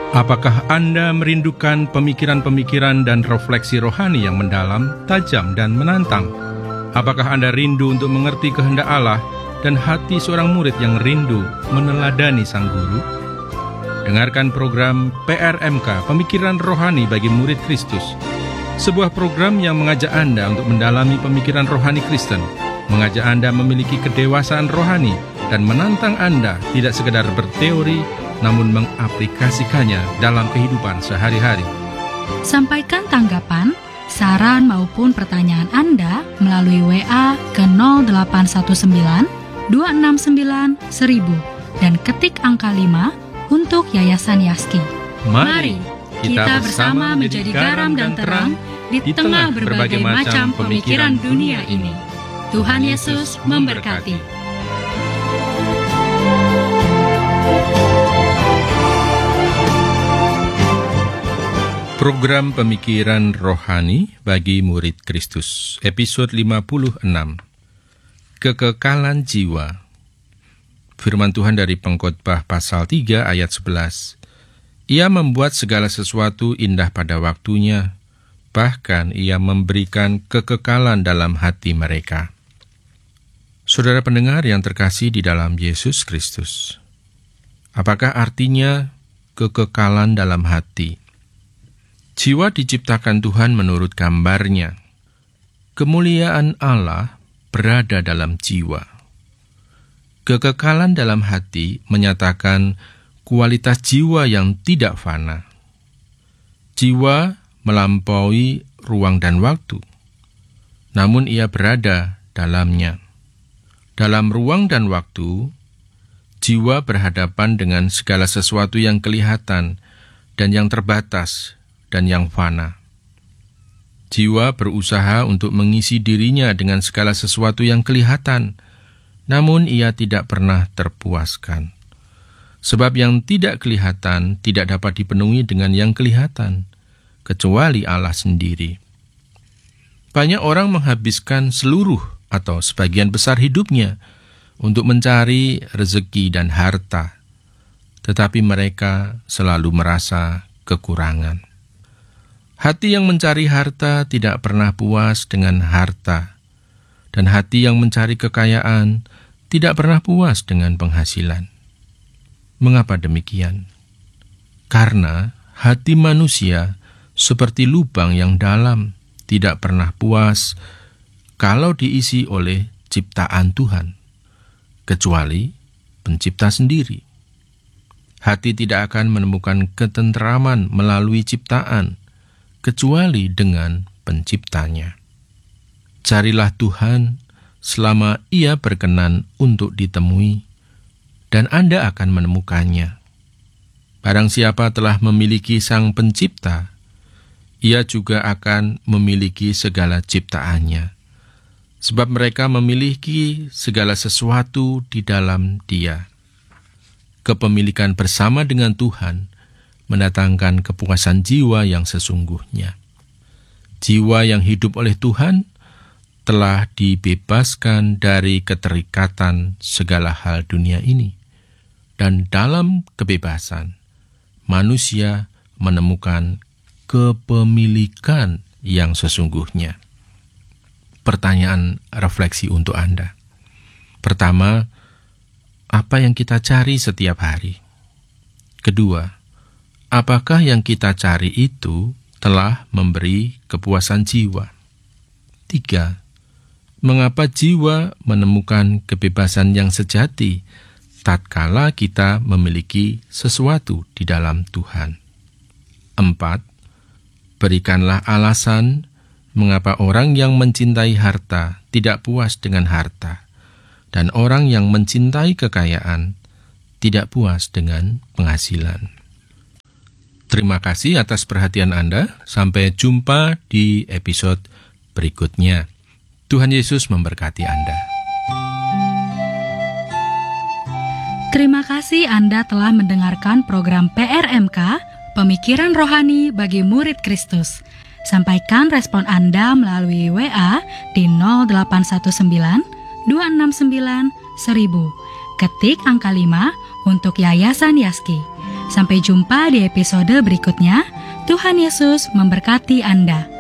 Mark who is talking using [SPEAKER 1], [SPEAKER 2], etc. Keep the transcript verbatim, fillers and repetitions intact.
[SPEAKER 1] Apakah Anda merindukan pemikiran-pemikiran dan refleksi rohani yang mendalam, tajam, dan menantang? Apakah Anda rindu untuk mengerti kehendak Allah dan hati seorang murid yang rindu meneladani Sang Guru? Dengarkan program P R M K, Pemikiran Rohani bagi Murid Kristus. Sebuah program yang mengajak Anda untuk mendalami pemikiran rohani Kristen, mengajak Anda memiliki kedewasaan rohani, dan menantang Anda tidak sekedar berteori, namun mengaplikasikannya dalam kehidupan sehari-hari.
[SPEAKER 2] Sampaikan tanggapan, saran maupun pertanyaan Anda melalui W A ke nol delapan satu sembilan dua enam sembilan seribu dan ketik angka lima untuk Yayasan Yaski.
[SPEAKER 1] Mari kita bersama menjadi garam dan terang di tengah berbagai macam pemikiran dunia ini. Tuhan Yesus memberkati. Program Pemikiran Rohani bagi Murid Kristus, episode lima puluh enam. Kekekalan jiwa. Firman Tuhan dari Pengkhotbah pasal tiga ayat sebelas. Ia membuat segala sesuatu indah pada waktunya, bahkan ia memberikan kekekalan dalam hati mereka. Saudara pendengar yang terkasih di dalam Yesus Kristus, apakah artinya kekekalan dalam hati? Jiwa diciptakan Tuhan menurut gambarnya. Kemuliaan Allah berada dalam jiwa. Kekekalan dalam hati menyatakan kualitas jiwa yang tidak fana. Jiwa melampaui ruang dan waktu, namun ia berada dalamnya. Dalam ruang dan waktu, jiwa berhadapan dengan segala sesuatu yang kelihatan dan yang terbatas dan yang fana. Jiwa berusaha untuk mengisi dirinya dengan segala sesuatu yang kelihatan, namun ia tidak pernah terpuaskan. Sebab yang tidak kelihatan tidak dapat dipenuhi dengan yang kelihatan, kecuali Allah sendiri. Banyak orang menghabiskan seluruh atau sebagian besar hidupnya untuk mencari rezeki dan harta, tetapi mereka selalu merasa kekurangan. Hati yang mencari harta tidak pernah puas dengan harta, dan hati yang mencari kekayaan tidak pernah puas dengan penghasilan. Mengapa demikian? Karena hati manusia seperti lubang yang dalam, tidak pernah puas kalau diisi oleh ciptaan Tuhan, kecuali Pencipta sendiri. Hati tidak akan menemukan ketenteraman melalui ciptaan, kecuali dengan Penciptanya. Carilah Tuhan selama Ia berkenan untuk ditemui, dan Anda akan menemukannya. Barang siapa telah memiliki Sang Pencipta, ia juga akan memiliki segala ciptaannya, sebab mereka memiliki segala sesuatu di dalam Dia. Kepemilikan bersama dengan Tuhan mendatangkan kepuasan jiwa yang sesungguhnya. Jiwa yang hidup oleh Tuhan telah dibebaskan dari keterikatan segala hal dunia ini. Dan dalam kebebasan, manusia menemukan kepemilikan yang sesungguhnya. Pertanyaan refleksi untuk Anda. Pertama, apa yang kita cari setiap hari? Kedua, apakah yang kita cari itu telah memberi kepuasan jiwa? Tiga, mengapa jiwa menemukan kebebasan yang sejati tatkala kita memiliki sesuatu di dalam Tuhan? Empat, berikanlah alasan mengapa orang yang mencintai harta tidak puas dengan harta, dan orang yang mencintai kekayaan tidak puas dengan penghasilan. Terima kasih atas perhatian Anda. Sampai jumpa di episode berikutnya. Tuhan Yesus memberkati Anda.
[SPEAKER 2] Terima kasih Anda telah mendengarkan program P R M K, Pemikiran Rohani bagi Murid Kristus. Sampaikan respon Anda melalui W A di nol delapan satu sembilan dua enam sembilan seribu. Ketik angka lima untuk Yayasan Yaski. Sampai jumpa di episode berikutnya. Tuhan Yesus memberkati Anda.